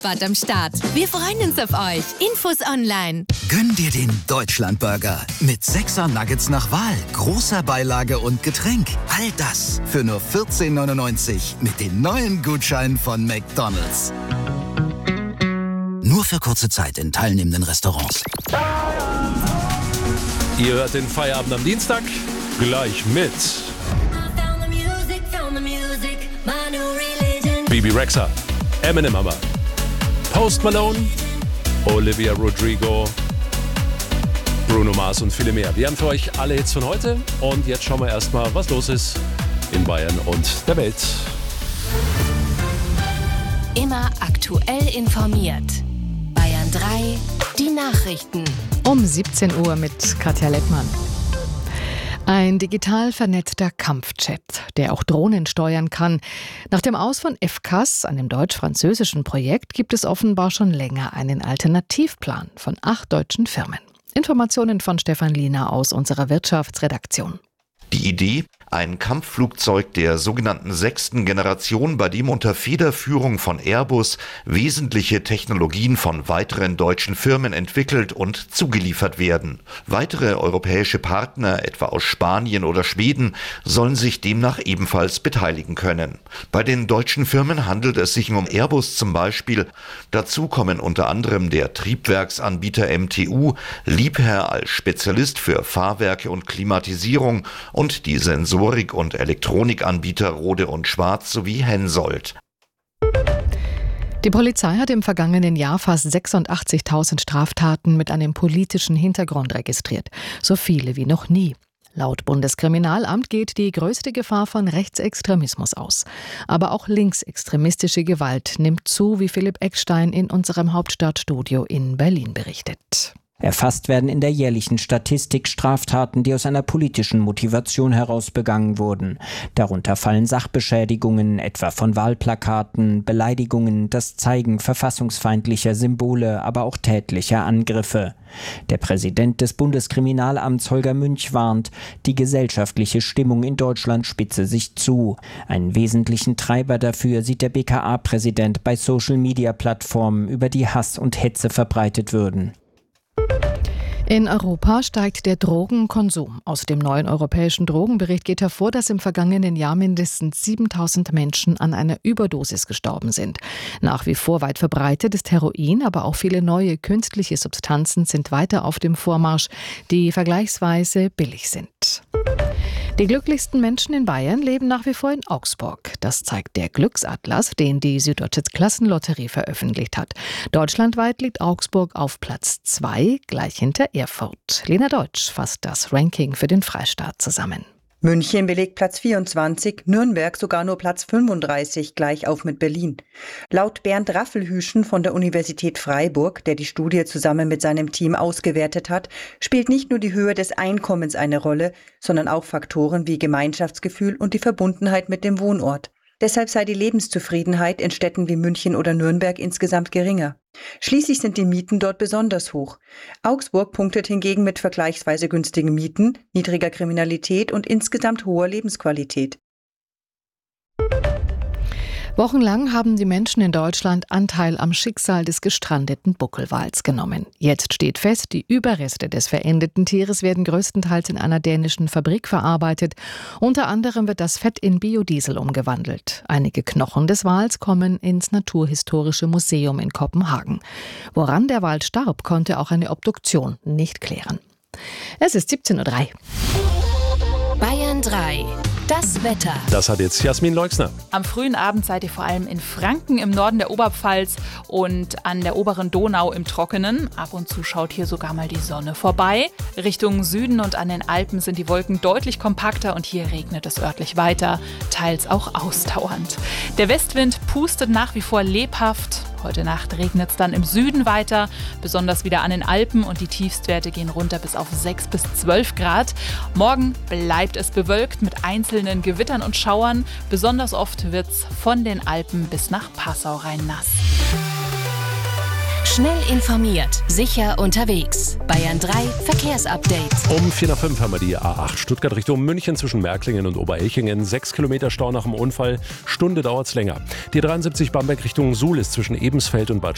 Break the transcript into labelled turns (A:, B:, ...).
A: Wart am Start. Wir freuen uns auf euch. Infos online.
B: Gönn dir den Deutschlandburger mit 6er Nuggets nach Wahl, großer Beilage und Getränk. All das für nur 14,99 mit den neuen Gutscheinen von McDonald's. Nur für kurze Zeit in teilnehmenden Restaurants.
C: Ihr hört den Feierabend am Dienstag gleich mit Bebe Rexha, Eminem Hammer, Post Malone, Olivia Rodrigo, Bruno Mars und viele mehr. Wir haben für euch alle Hits von heute und jetzt schauen wir erstmal, was los ist in Bayern und der Welt.
A: Immer aktuell informiert. Bayern 3, die Nachrichten.
D: Um 17 Uhr mit Katja Lettmann. Ein digital vernetzter Kampfjet, der auch Drohnen steuern kann. Nach dem Aus von FCAS, einem deutsch-französischen Projekt, gibt es offenbar schon länger einen Alternativplan von 8 deutschen Firmen. Informationen von Stefan Liener aus unserer Wirtschaftsredaktion.
E: Die Idee? Ein Kampfflugzeug der sogenannten 6. Generation, bei dem unter Federführung von Airbus wesentliche Technologien von weiteren deutschen Firmen entwickelt und zugeliefert werden. Weitere europäische Partner, etwa aus Spanien oder Schweden, sollen sich demnach ebenfalls beteiligen können. Bei den deutschen Firmen handelt es sich um Airbus zum Beispiel. Dazu kommen unter anderem der Triebwerksanbieter MTU, Liebherr als Spezialist für Fahrwerke und Klimatisierung und die Sensorik- und Elektronikanbieter Rode und Schwarz sowie Hensoldt.
D: Die Polizei hat im vergangenen Jahr fast 86.000 Straftaten mit einem politischen Hintergrund registriert. So viele wie noch nie. Laut Bundeskriminalamt geht die größte Gefahr von Rechtsextremismus aus. Aber auch linksextremistische Gewalt nimmt zu, wie Philipp Eckstein in unserem Hauptstadtstudio in Berlin berichtet.
F: Erfasst werden in der jährlichen Statistik Straftaten, die aus einer politischen Motivation heraus begangen wurden. Darunter fallen Sachbeschädigungen, etwa von Wahlplakaten, Beleidigungen, das Zeigen verfassungsfeindlicher Symbole, aber auch tätlicher Angriffe. Der Präsident des Bundeskriminalamts Holger Münch warnt, die gesellschaftliche Stimmung in Deutschland spitze sich zu. Einen wesentlichen Treiber dafür sieht der BKA-Präsident bei Social-Media-Plattformen, über die Hass und Hetze verbreitet würden.
D: In Europa steigt der Drogenkonsum. Aus dem neuen europäischen Drogenbericht geht hervor, dass im vergangenen Jahr mindestens 7.000 Menschen an einer Überdosis gestorben sind. Nach wie vor weit verbreitet ist Heroin, aber auch viele neue künstliche Substanzen sind weiter auf dem Vormarsch, die vergleichsweise billig sind. Die glücklichsten Menschen in Bayern leben nach wie vor in Augsburg. Das zeigt der Glücksatlas, den die Süddeutsche Klassenlotterie veröffentlicht hat. Deutschlandweit liegt Augsburg auf Platz 2, gleich hinter Erfurt. Lena Deutsch fasst das Ranking für den Freistaat zusammen.
G: München belegt Platz 24, Nürnberg sogar nur Platz 35, gleich auf mit Berlin. Laut Bernd Raffelhüschen von der Universität Freiburg, der die Studie zusammen mit seinem Team ausgewertet hat, spielt nicht nur die Höhe des Einkommens eine Rolle, sondern auch Faktoren wie Gemeinschaftsgefühl und die Verbundenheit mit dem Wohnort. Deshalb sei die Lebenszufriedenheit in Städten wie München oder Nürnberg insgesamt geringer. Schließlich sind die Mieten dort besonders hoch. Augsburg punktet hingegen mit vergleichsweise günstigen Mieten, niedriger Kriminalität und insgesamt hoher Lebensqualität.
D: Wochenlang haben die Menschen in Deutschland Anteil am Schicksal des gestrandeten Buckelwals genommen. Jetzt steht fest, die Überreste des verendeten Tieres werden größtenteils in einer dänischen Fabrik verarbeitet. Unter anderem wird das Fett in Biodiesel umgewandelt. Einige Knochen des Wals kommen ins Naturhistorische Museum in Kopenhagen. Woran der Wal starb, konnte auch eine Obduktion nicht klären. Es ist 17:03 Uhr.
A: Bayern 3. Das Wetter.
C: Das hat jetzt Jasmin Leuxner.
H: Am frühen Abend seid ihr vor allem in Franken im Norden der Oberpfalz und an der oberen Donau im Trockenen. Ab und zu schaut hier sogar mal die Sonne vorbei. Richtung Süden und an den Alpen sind die Wolken deutlich kompakter und hier regnet es örtlich weiter, teils auch ausdauernd. Der Westwind pustet nach wie vor lebhaft. Heute Nacht regnet es dann im Süden weiter, besonders wieder an den Alpen und die Tiefstwerte gehen runter bis auf 6 bis 12 Grad. Morgen bleibt es bewölkt mit einzelnen Gewittern und Schauern. Besonders oft wird es von den Alpen bis nach Passau rein nass.
A: Schnell informiert, sicher unterwegs. Bayern 3 Verkehrsupdate.
C: Um 4:05 haben wir die A8 Stuttgart Richtung München zwischen Märklingen und Oberelchingen. 6 Kilometer Stau nach dem Unfall. Stunde dauert es länger. Die 73 Bamberg Richtung Suhl ist zwischen Ebensfeld und Bad